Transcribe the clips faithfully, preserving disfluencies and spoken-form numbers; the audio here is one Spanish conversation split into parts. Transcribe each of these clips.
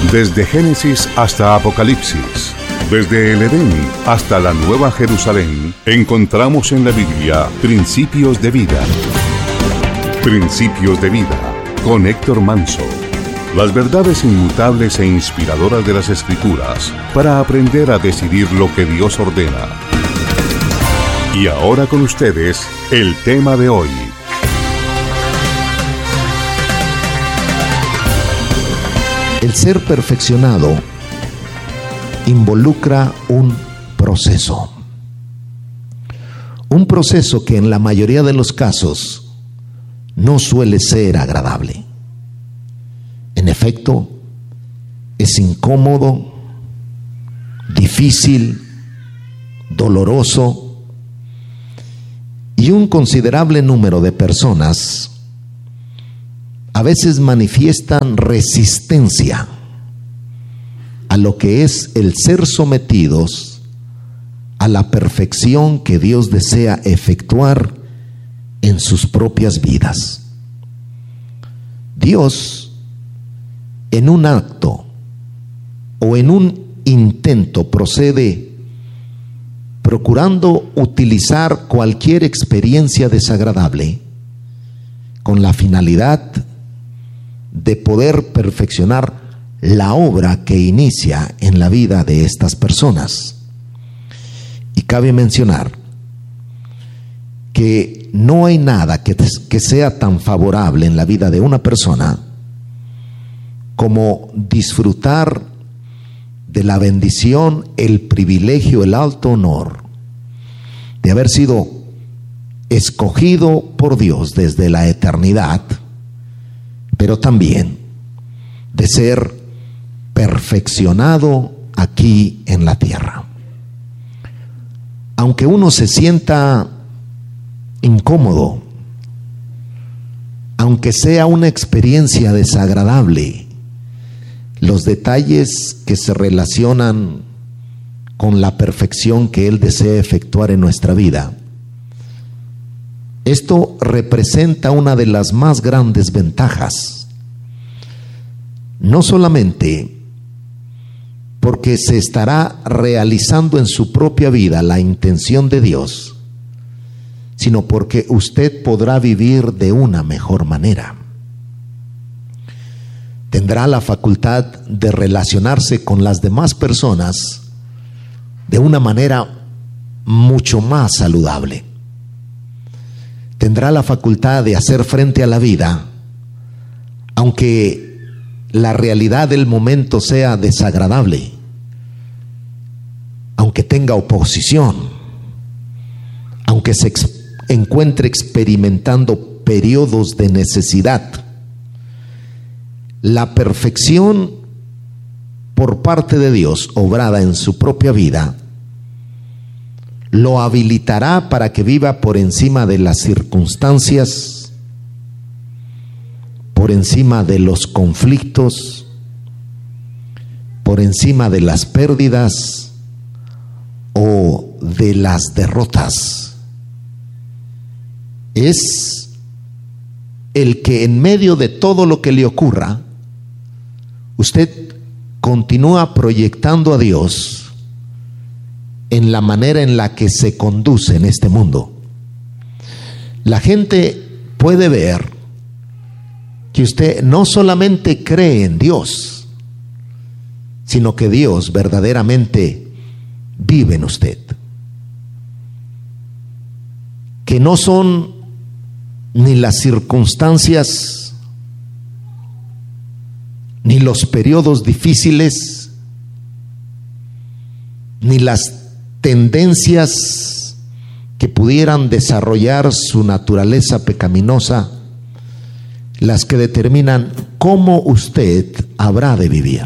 Desde Génesis hasta Apocalipsis, desde el Edén hasta la Nueva Jerusalén, encontramos en la Biblia principios de vida. Principios de vida, con Héctor Manso. Las verdades inmutables e inspiradoras de las Escrituras para aprender a decidir lo que Dios ordena. Y ahora con ustedes, el tema de hoy. El ser perfeccionado involucra un proceso. Un proceso que en la mayoría de los casos no suele ser agradable. En efecto, es incómodo, difícil, doloroso, y un considerable número de personas a veces manifiestan resistencia a lo que es el ser sometidos a la perfección que Dios desea efectuar en sus propias vidas. Dios, en un acto o en un intento, procede procurando utilizar cualquier experiencia desagradable con la finalidad de poder perfeccionar la obra que inicia en la vida de estas personas. Y cabe mencionar que no hay nada que, que sea tan favorable en la vida de una persona como disfrutar de la bendición, el privilegio, el alto honor de haber sido escogido por Dios desde la eternidad, pero también de ser perfeccionado aquí en la tierra. Aunque uno se sienta incómodo, aunque sea una experiencia desagradable, los detalles que se relacionan con la perfección que Él desea efectuar en nuestra vida, esto representa una de las más grandes ventajas, no solamente porque se estará realizando en su propia vida la intención de Dios, sino porque usted podrá vivir de una mejor manera. Tendrá la facultad de relacionarse con las demás personas de una manera mucho más saludable. Tendrá la facultad de hacer frente a la vida, aunque la realidad del momento sea desagradable, aunque tenga oposición, aunque se ex- encuentre experimentando periodos de necesidad. La perfección por parte de Dios, obrada en su propia vida, lo habilitará para que viva por encima de las circunstancias, por encima de los conflictos, por encima de las pérdidas o de las derrotas. Es el que en medio de todo lo que le ocurra, usted continúa proyectando a Dios en la manera en la que se conduce en este mundo. La gente puede ver que usted no solamente cree en Dios, sino que Dios verdaderamente vive en usted. Que no son ni las circunstancias, ni los periodos difíciles, ni las tendencias que pudieran desarrollar su naturaleza pecaminosa las que determinan cómo usted habrá de vivir,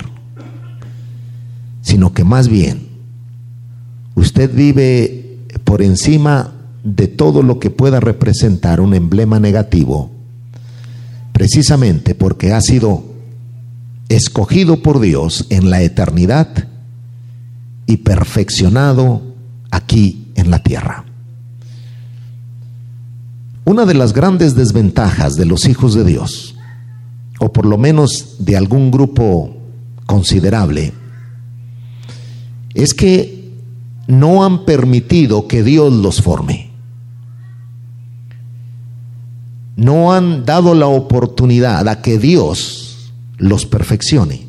sino que más bien usted vive por encima de todo lo que pueda representar un emblema negativo, precisamente porque ha sido escogido por Dios en la eternidad y perfeccionado aquí en la tierra. Una de las grandes desventajas de los hijos de Dios, o por lo menos de algún grupo considerable es que no han permitido que Dios los forme. No han dado la oportunidad a que Dios los perfeccione.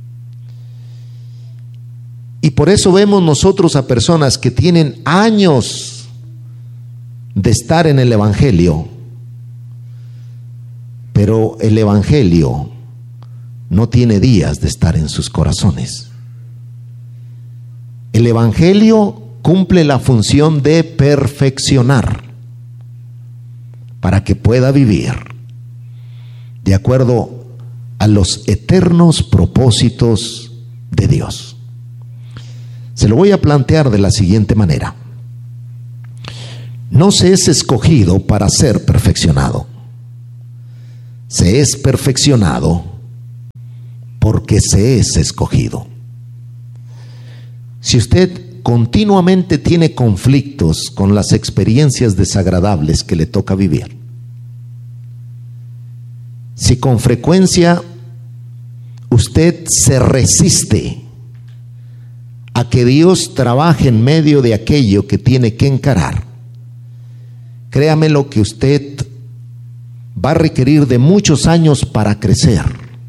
Y por eso vemos nosotros a personas que tienen años de estar en el Evangelio, pero el Evangelio no tiene días de estar en sus corazones. El Evangelio cumple la función de perfeccionar para que pueda vivir de acuerdo a los eternos propósitos de Dios. Se lo voy a plantear de la siguiente manera. No se es escogido para ser perfeccionado. Se es perfeccionado porque se es escogido. Si usted continuamente tiene conflictos con las experiencias desagradables que le toca vivir, si con frecuencia usted se resiste a que Dios trabaje en medio de aquello que tiene que encarar, créame lo que usted va a requerir de muchos años para crecer.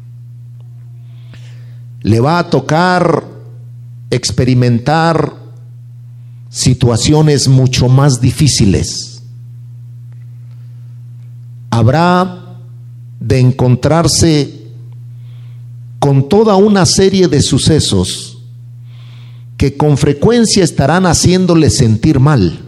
Le va a tocar experimentar situaciones mucho más difíciles. Habrá de encontrarse con toda una serie de sucesos que con frecuencia estarán haciéndole sentir mal,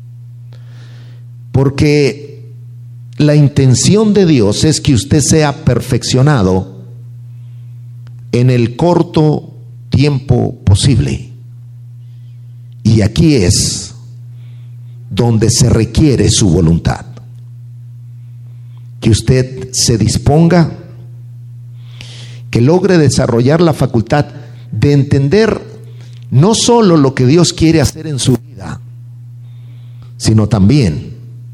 porque la intención de Dios es que usted sea perfeccionado en el corto tiempo posible. Y aquí es donde se requiere su voluntad. Que usted se disponga, que logre desarrollar la facultad de entender no solo lo que Dios quiere hacer en su vida, sino también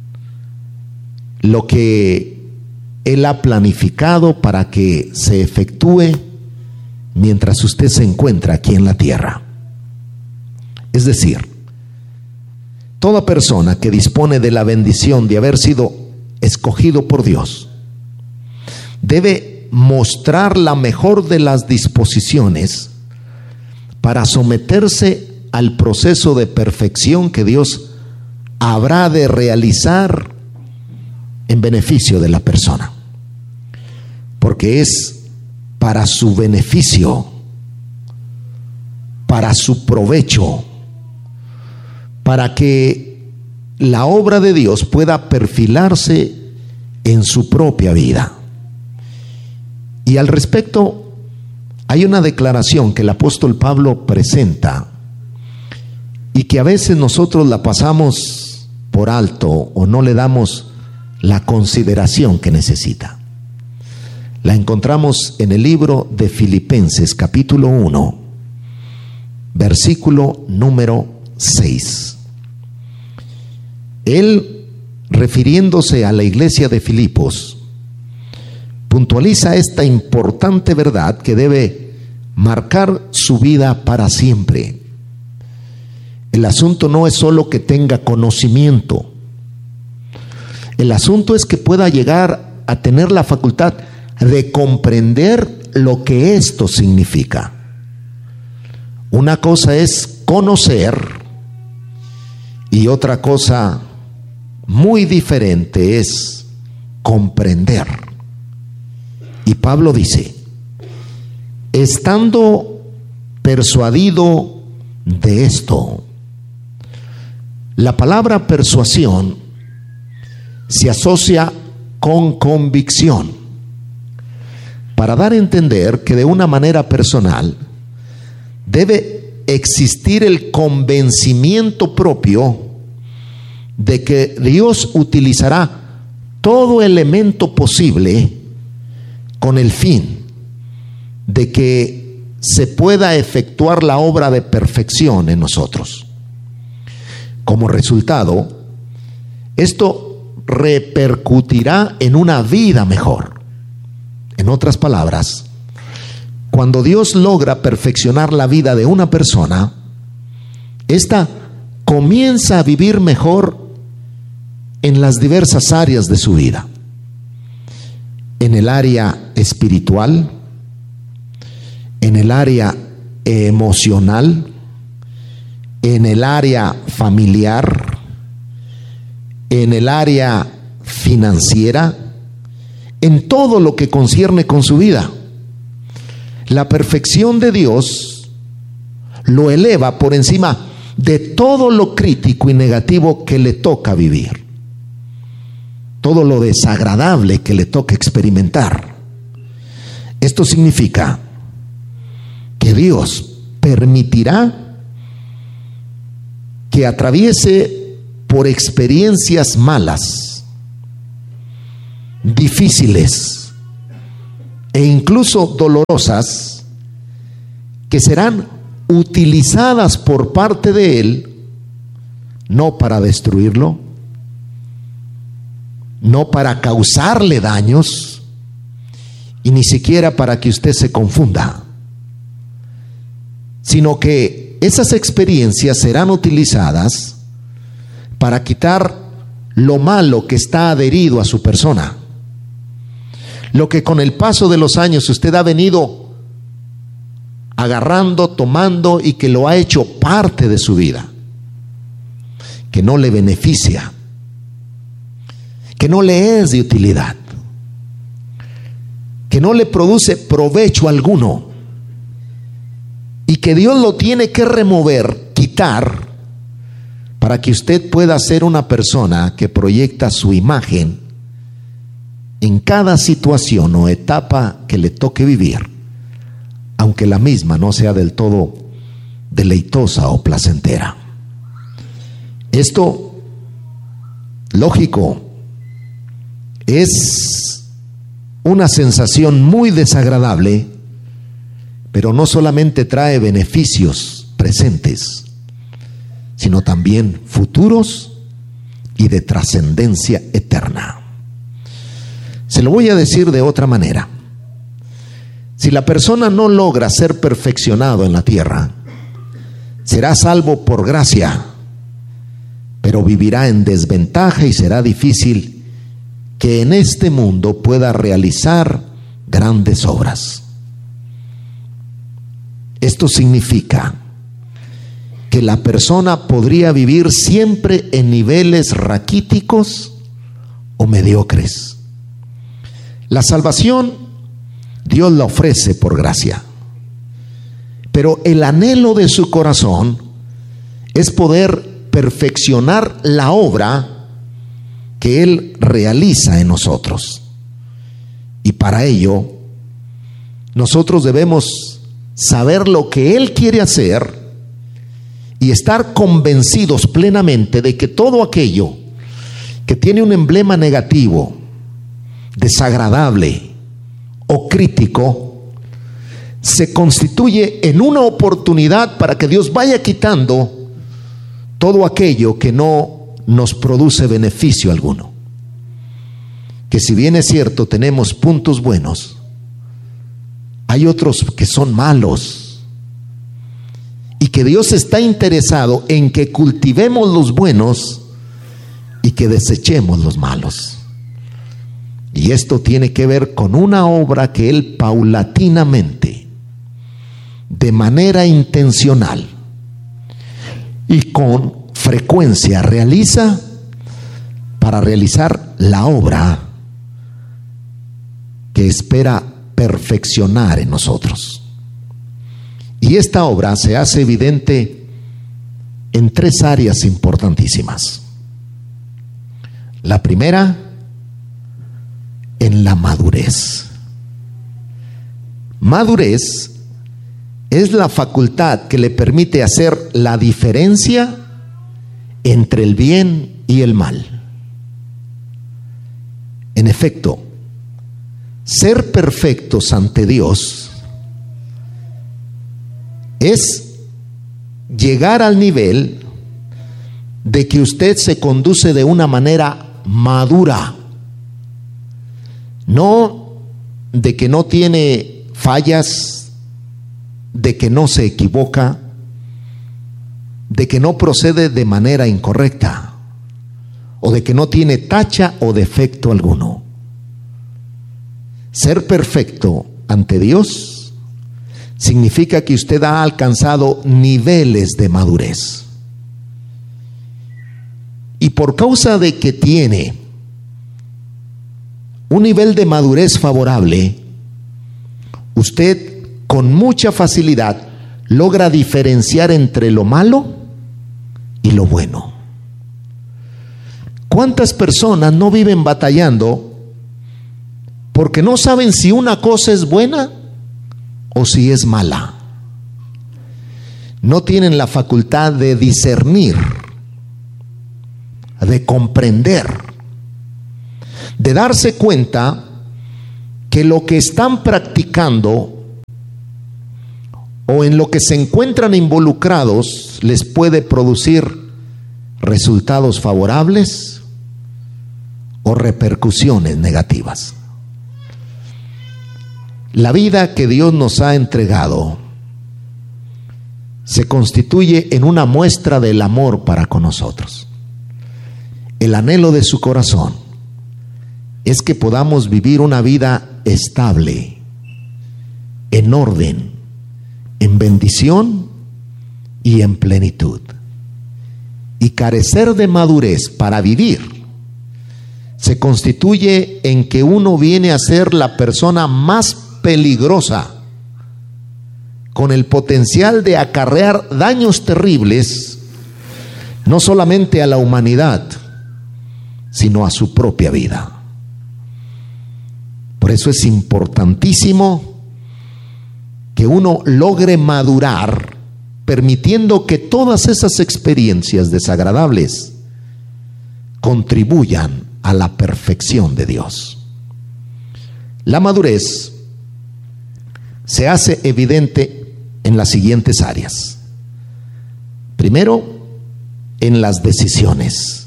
lo que Él ha planificado para que se efectúe mientras usted se encuentra aquí en la tierra. Es decir, toda persona que dispone de la bendición de haber sido escogido por Dios debe mostrar la mejor de las disposiciones para someterse al proceso de perfección que Dios habrá de realizar en beneficio de la persona, porque es para su beneficio, para su provecho, para que la obra de Dios pueda perfilarse en su propia vida. Y al respecto, hay una declaración que el apóstol Pablo presenta y que a veces nosotros la pasamos por alto o no le damos la consideración que necesita. La encontramos en el libro de Filipenses, capítulo uno, versículo número seis. Él, refiriéndose a la iglesia de Filipos, puntualiza esta importante verdad que debe marcar su vida para siempre. El asunto no es solo que tenga conocimiento. El asunto es que pueda llegar a tener la facultad de comprender lo que esto significa. Una cosa es conocer y otra cosa muy diferente es comprender. Y Pablo dice, estando persuadido de esto. La palabra persuasión se asocia con convicción, para dar a entender que de una manera personal debe existir el convencimiento propio de que Dios utilizará todo elemento posible con el fin de que se pueda efectuar la obra de perfección en nosotros. Como resultado, esto repercutirá en una vida mejor. En otras palabras, cuando Dios logra perfeccionar la vida de una persona, ésta comienza a vivir mejor en las diversas áreas de su vida. En el área espiritual, en el área emocional, en el área familiar, en el área financiera, en todo lo que concierne con su vida. La perfección de Dios lo eleva por encima de todo lo crítico y negativo que le toca vivir, todo lo desagradable que le toca experimentar. Esto significa que Dios permitirá que atraviese por experiencias malas, difíciles e incluso dolorosas, que serán utilizadas por parte de Él, no para destruirlo, no para causarle daños, y ni siquiera para que usted se confunda, sino que esas experiencias serán utilizadas para quitar lo malo que está adherido a su persona, lo que con el paso de los años usted ha venido agarrando, tomando, y que lo ha hecho parte de su vida, que no le beneficia, que no le es de utilidad, que no le produce provecho alguno, y que Dios lo tiene que remover, quitar, para que usted pueda ser una persona que proyecta su imagen en cada situación o etapa que le toque vivir, aunque la misma no sea del todo deleitosa o placentera. Esto, lógico, es una sensación muy desagradable, pero no solamente trae beneficios presentes, sino también futuros y de trascendencia eterna. Se lo voy a decir de otra manera. Si la persona no logra ser perfeccionado en la tierra, será salvo por gracia, pero vivirá en desventaja y será difícil que en este mundo pueda realizar grandes obras. Esto significa que la persona podría vivir siempre en niveles raquíticos o mediocres. La salvación Dios la ofrece por gracia, pero el anhelo de su corazón es poder perfeccionar la obra que Él realiza en nosotros. Y para ello, nosotros debemos saber lo que Él quiere hacer y estar convencidos plenamente de que todo aquello que tiene un emblema negativo, desagradable o crítico, se constituye en una oportunidad para que Dios vaya quitando todo aquello que no nos produce beneficio alguno. Que si bien es cierto, tenemos puntos buenos, hay otros que son malos, y que Dios está interesado en que cultivemos los buenos y que desechemos los malos. Y esto tiene que ver con una obra que Él paulatinamente, de manera intencional y con frecuencia realiza para realizar la obra que espera perfeccionar en nosotros. Y esta obra se hace evidente en tres áreas importantísimas. La primera, en la madurez. Madurez es la facultad que le permite hacer la diferencia entre el bien y el mal. En efecto, ser perfectos ante Dios es llegar al nivel de que usted se conduce de una manera madura, no de que no tiene fallas de que no se equivoca, de que no procede de manera incorrecta, o de que no tiene tacha o defecto alguno. Ser perfecto ante Dios significa que usted ha alcanzado niveles de madurez. Y por causa de que tiene un nivel de madurez favorable, usted con mucha facilidad logra diferenciar entre lo malo y lo bueno. ¿Cuántas personas no viven batallando porque no saben si una cosa es buena o si es mala? No tienen la facultad de discernir, de comprender, de darse cuenta que lo que están practicando o en lo que se encuentran involucrados les puede producir resultados favorables o repercusiones negativas. La vida que Dios nos ha entregado se constituye en una muestra del amor para con nosotros. El anhelo de su corazón es que podamos vivir una vida estable, en orden, en bendición y en plenitud. Y carecer de madurez para vivir se constituye en que uno viene a ser la persona más peligrosa, con el potencial de acarrear daños terribles, no solamente a la humanidad, sino a su propia vida. Por eso es importantísimo que uno logre madurar, permitiendo que todas esas experiencias desagradables contribuyan a la perfección de Dios. La madurez se hace evidente en las siguientes áreas. Primero, en las decisiones.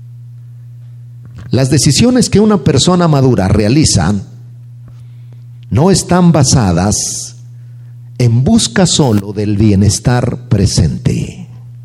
Las decisiones que una persona madura realiza no están basadas en busca solo del bienestar presente.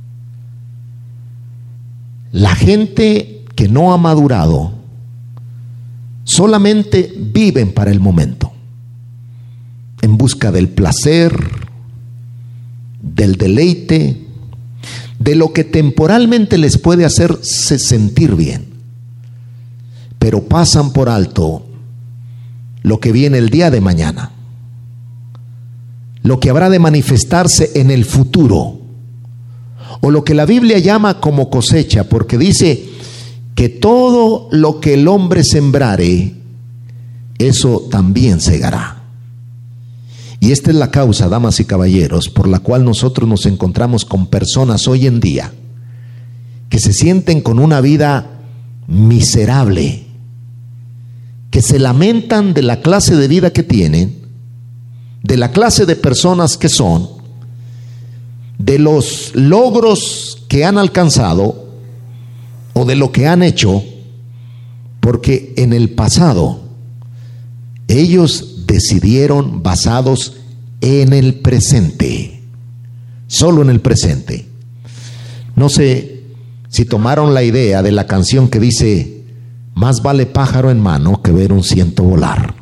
La gente que no ha madurado solamente viven para el momento, en busca del placer, del deleite, de lo que temporalmente les puede hacerse sentir bien, pero pasan por alto lo que viene el día de mañana, lo que habrá de manifestarse en el futuro, o lo que la Biblia llama como cosecha, porque dice que todo lo que el hombre sembrare, eso también segará. Y esta es la causa, damas y caballeros, por la cual nosotros nos encontramos con personas hoy en día que se sienten con una vida miserable, que se lamentan de la clase de vida que tienen, de la clase de personas que son, de los logros que han alcanzado o de lo que han hecho, porque en el pasado ellos decidieron basados en el presente, solo en el presente. No sé si tomaron la idea de la canción que dice: más vale pájaro en mano que ver un ciento volar.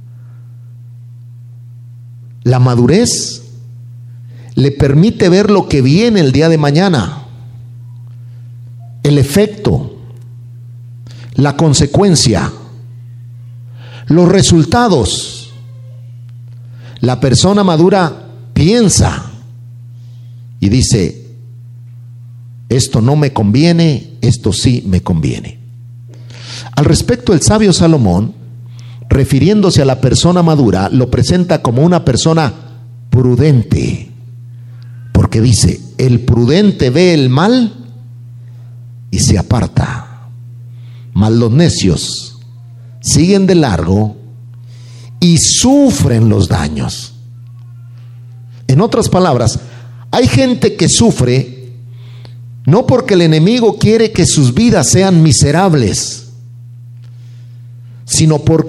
La madurez le permite ver lo que viene el día de mañana, el efecto, la consecuencia, los resultados. La persona madura piensa y dice: esto no me conviene, esto sí me conviene. Al respecto, el sabio Salomón, refiriéndose a la persona madura, lo presenta como una persona prudente, porque dice: el prudente ve el mal y se aparta, mas los necios siguen de largo y sufren los daños. En otras palabras, hay gente que sufre no porque el enemigo quiere que sus vidas sean miserables, sino porque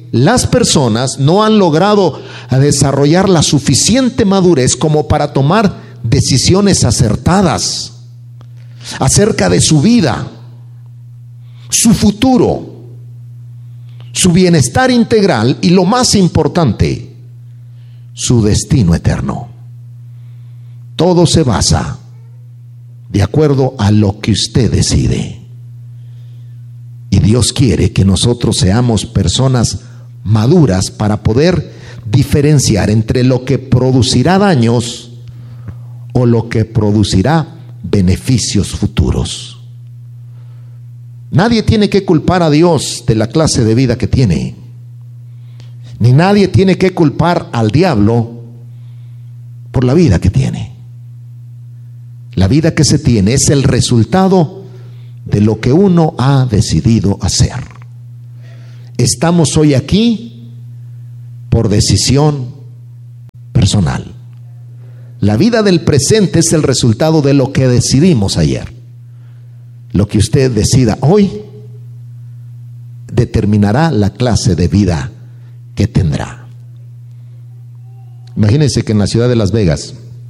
las personas no han logrado desarrollar la suficiente madurez como para tomar decisiones acertadas acerca de su vida, su futuro, su bienestar integral y, lo más importante, su destino eterno. Todo se basa de acuerdo a lo que usted decide. Y Dios quiere que nosotros seamos personas maduras para poder diferenciar entre lo que producirá daños o lo que producirá beneficios futuros. Nadie tiene que culpar a Dios de la clase de vida que tiene, ni nadie tiene que culpar al diablo por la vida que tiene. La vida que se tiene es el resultado de lo que uno ha decidido hacer. Estamos hoy aquí por decisión personal. La vida del presente es el resultado de lo que decidimos ayer. Lo que usted decida hoy determinará la clase de vida que tendrá. Imagínense que en la ciudad de Las Vegas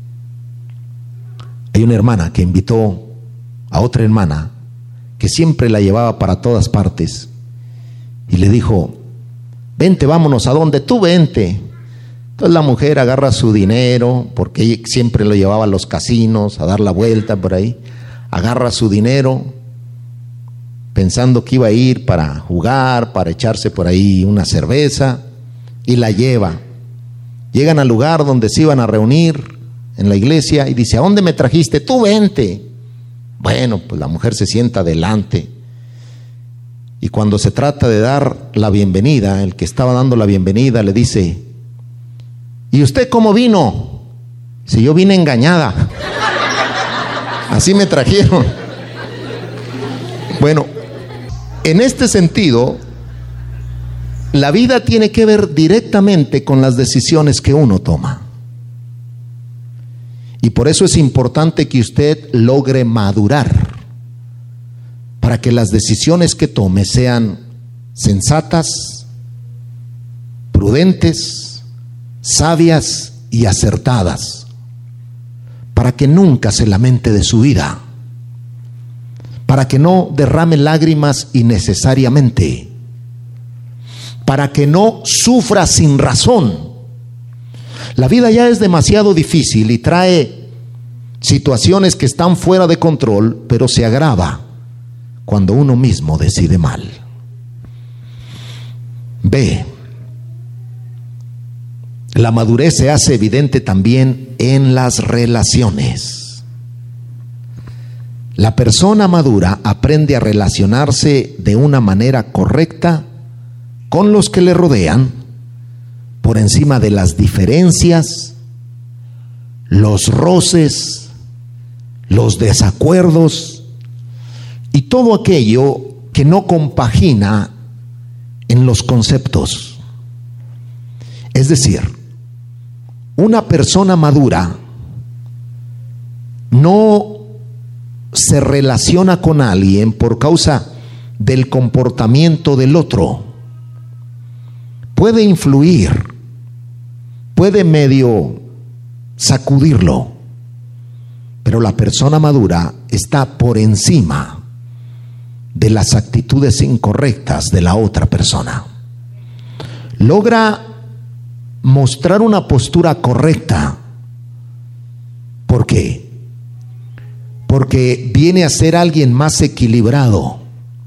hay una hermana que invitó a otra hermana que siempre la llevaba para todas partes y le dijo: vente, vámonos, ¿a dónde? Tú vente. Entonces la mujer agarra su dinero, porque ella siempre lo llevaba a los casinos, a dar la vuelta por ahí. Agarra su dinero, pensando que iba a ir para jugar, para echarse por ahí una cerveza, y la lleva. Llegan al lugar donde se iban a reunir, en la iglesia, y dice: ¿a dónde me trajiste? Tú vente. Bueno, pues la mujer se sienta adelante. Y cuando se trata de dar la bienvenida, el que estaba dando la bienvenida le dice: ¿y usted cómo vino? Si yo vine engañada. Así me trajeron. Bueno, en este sentido, la vida tiene que ver directamente con las decisiones que uno toma. Y por eso es importante que usted logre madurar, para que las decisiones que tome sean sensatas, prudentes, sabias y acertadas, para que nunca se lamente de su vida, para que no derrame lágrimas innecesariamente, para que no sufra sin razón. La vida ya es demasiado difícil y trae situaciones que están fuera de control, pero se agrava cuando uno mismo decide mal. B. La madurez se hace evidente también en las relaciones. La persona madura aprende a relacionarse de una manera correcta con los que le rodean, por encima de las diferencias, los roces, los desacuerdos y todo aquello que no compagina en los conceptos. Es decir, una persona madura no se relaciona con alguien por causa del comportamiento del otro. Puede influir, puede medio sacudirlo, pero la persona madura está por encima de las actitudes incorrectas de la otra persona. Logra mostrar una postura correcta. ¿Por qué? Porque viene a ser alguien más equilibrado.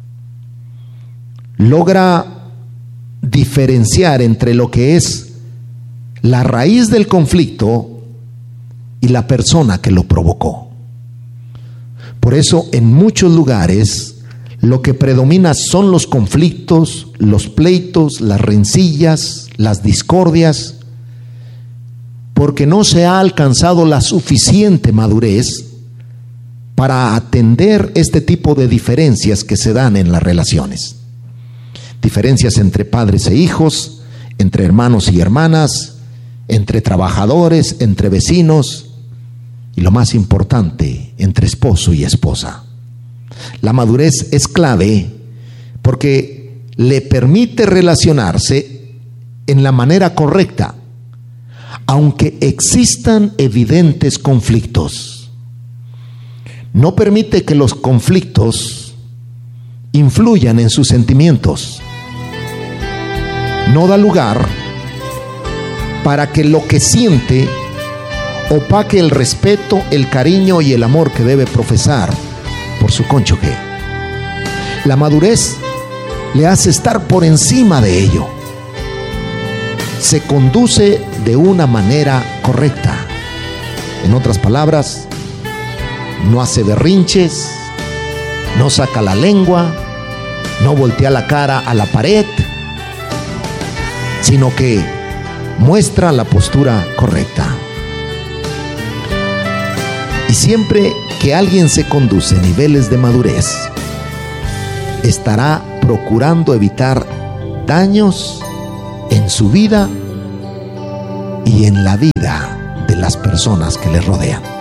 Logra diferenciar entre lo que es la raíz del conflicto y la persona que lo provocó. Por eso, en muchos lugares, lo que predomina son los conflictos, los pleitos, las rencillas, las discordias, porque no se ha alcanzado la suficiente madurez para atender este tipo de diferencias que se dan en las relaciones. Diferencias entre padres e hijos, entre hermanos y hermanas, entre trabajadores, entre vecinos y, lo más importante, entre esposo y esposa. La madurez es clave porque le permite relacionarse en la manera correcta, aunque existan evidentes conflictos. No permite que los conflictos influyan en sus sentimientos. No da lugar para que lo que siente opaque el respeto, el cariño y el amor que debe profesar por su cónyuge. La madurez le hace estar por encima de ello. Se conduce de una manera correcta. En otras palabras, no hace berrinches, no saca la lengua, no voltea la cara a la pared, sino que muestra la postura correcta. Y siempre que alguien se conduce a niveles de madurez, estará procurando evitar daños en su vida y en la vida de las personas que le rodean.